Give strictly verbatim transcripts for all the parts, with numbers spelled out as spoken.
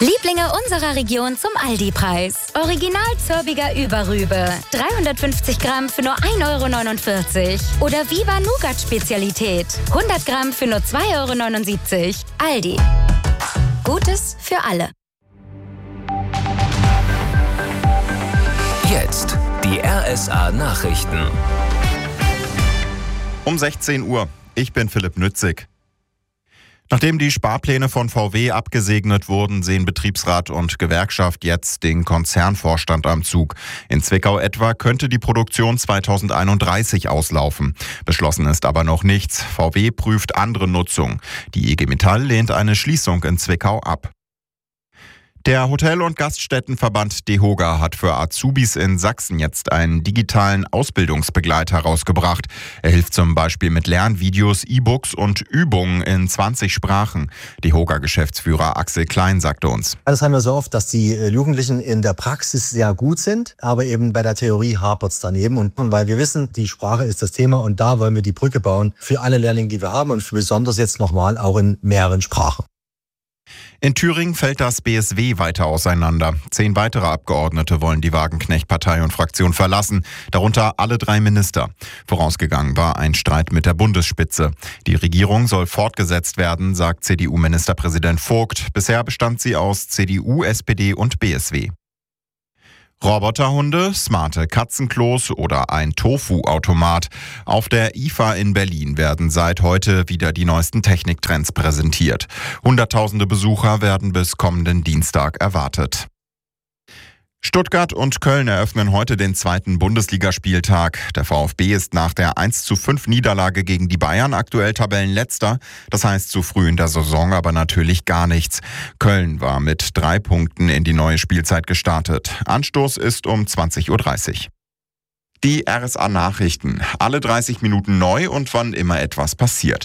Lieblinge unserer Region zum Aldi-Preis. Original Zörbiger Überrübe. dreihundertfünfzig Gramm für nur ein Euro neunundvierzig. Oder Viva Nougat-Spezialität. hundert Gramm für nur zwei Euro neunundsiebzig. Aldi. Gutes für alle. Jetzt die R S A-Nachrichten. Um sechzehn Uhr. Ich bin Philipp Nützig. Nachdem die Sparpläne von V W abgesegnet wurden, sehen Betriebsrat und Gewerkschaft jetzt den Konzernvorstand am Zug. In Zwickau etwa könnte die Produktion zweitausendeinunddreißig auslaufen. Beschlossen ist aber noch nichts. V W prüft andere Nutzung. Die I G Metall lehnt eine Schließung in Zwickau ab. Der Hotel- und Gaststättenverband DEHOGA hat für Azubis in Sachsen jetzt einen digitalen Ausbildungsbegleiter rausgebracht. Er hilft zum Beispiel mit Lernvideos, E-Books und Übungen in zwanzig Sprachen. DEHOGA-Geschäftsführer Axel Klein sagte uns: Das haben wir so oft, dass die Jugendlichen in der Praxis sehr gut sind, aber eben bei der Theorie hapert es daneben. Und weil wir wissen, die Sprache ist das Thema und da wollen wir die Brücke bauen für alle Lehrlinge, die wir haben und für besonders jetzt nochmal auch in mehreren Sprachen. In Thüringen fällt das B S W weiter auseinander. Zehn weitere Abgeordnete wollen die Wagenknecht-Partei und Fraktion verlassen, darunter alle drei Minister. Vorausgegangen war ein Streit mit der Bundesspitze. Die Regierung soll fortgesetzt werden, sagt C D U-Ministerpräsident Vogt. Bisher bestand sie aus C D U, S P D und B S W. Roboterhunde, smarte Katzenklos oder ein Tofu-Automat. Auf der I F A in Berlin werden seit heute wieder die neuesten Techniktrends präsentiert. Hunderttausende Besucher werden bis kommenden Dienstag erwartet. Stuttgart und Köln eröffnen heute den zweiten Bundesligaspieltag. Der VfB ist nach der eins zu fünf Niederlage gegen die Bayern aktuell Tabellenletzter. Das heißt zu früh in der Saison aber natürlich gar nichts. Köln war mit drei Punkten in die neue Spielzeit gestartet. Anstoß ist um zwanzig Uhr dreißig. Die R S A-Nachrichten. Alle dreißig Minuten neu und wann immer etwas passiert.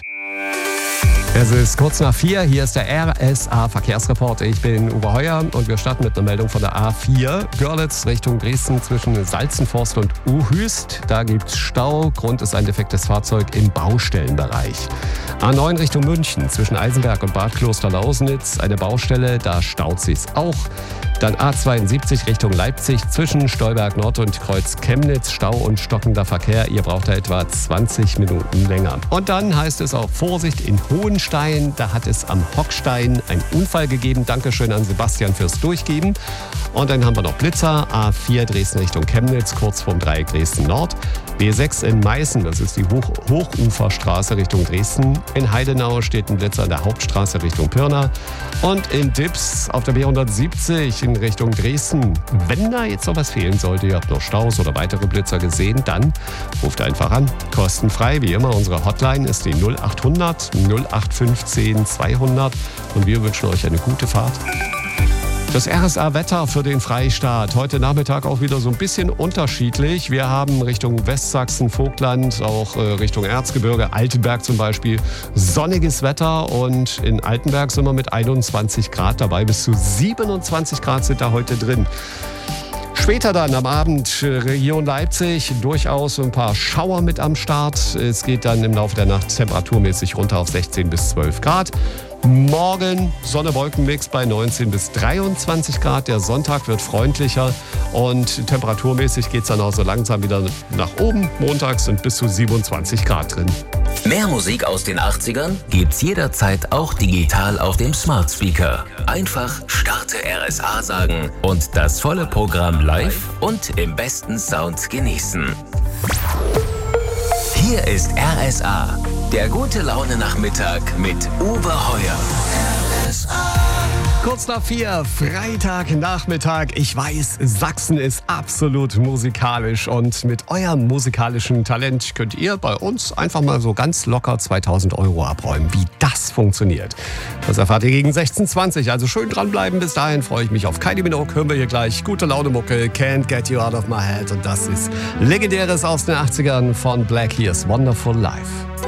Es ist kurz nach vier, hier ist der R S A-Verkehrsreport. Ich bin Uwe Heuer und wir starten mit einer Meldung von der A vier. Görlitz Richtung Dresden zwischen Salzenforst und Uhüst. Da gibt's Stau. Grund ist ein defektes Fahrzeug im Baustellenbereich. A neun Richtung München zwischen Eisenberg und Bad Klosterlausnitz. Eine Baustelle, da staut sich's auch. Dann A zweiundsiebzig Richtung Leipzig zwischen Stolberg Nord und Kreuz Chemnitz. Stau und stockender Verkehr. Ihr braucht da etwa zwanzig Minuten länger. Und dann heißt es auch Vorsicht in Hohenstein. Da hat es am Hockstein einen Unfall gegeben. Dankeschön an Sebastian fürs Durchgeben. Und dann haben wir noch Blitzer. A vier Dresden Richtung Chemnitz, kurz vorm Dreieck Dresden Nord. B sechs in Meißen, das ist die Hoch- Hochuferstraße Richtung Dresden. In Heidenau steht ein Blitzer an der Hauptstraße Richtung Pirna. Und in Dips auf der B hundertsiebzig in Richtung Dresden. Wenn da jetzt noch was fehlen sollte, ihr habt noch Staus oder weitere Blitzer gesehen, dann ruft einfach an. Kostenfrei, wie immer. Unsere Hotline ist die null acht hundert null acht fünfzehn zweihundert. Und wir wünschen euch eine gute Fahrt. Das R S A-Wetter für den Freistaat. Heute Nachmittag auch wieder so ein bisschen unterschiedlich. Wir haben Richtung Westsachsen, Vogtland, auch äh, Richtung Erzgebirge, Altenberg zum Beispiel, sonniges Wetter. Und in Altenberg sind wir mit einundzwanzig Grad dabei. Bis zu siebenundzwanzig Grad sind da heute drin. Später dann am Abend Region Leipzig, durchaus ein paar Schauer mit am Start. Es geht dann im Laufe der Nacht temperaturmäßig runter auf sechzehn bis zwölf Grad. Morgen Sonne-Wolken-Mix bei neunzehn bis dreiundzwanzig Grad. Der Sonntag wird freundlicher und temperaturmäßig geht es dann auch so langsam wieder nach oben. Montags sind bis zu siebenundzwanzig Grad drin. Mehr Musik aus den achtzigern gibt's jederzeit auch digital auf dem Smart Speaker. Einfach Starte R S A sagen und das volle Programm live und im besten Sound genießen. Hier ist R S A, der gute Laune Nachmittag mit Uwe Heuer. R S A. Kurz nach vier, Freitagnachmittag. Ich weiß, Sachsen ist absolut musikalisch und mit eurem musikalischen Talent könnt ihr bei uns einfach mal so ganz locker zweitausend Euro abräumen. Wie das funktioniert, das erfahrt ihr gegen sechzehn Uhr zwanzig. Also schön dranbleiben. Bis dahin freue ich mich auf Kylie Minogue. Hören wir hier gleich gute Laune Mucke, Can't Get You Out of My Head. Und das ist Legendäres aus den achtzigern von Black Here's Wonderful Life.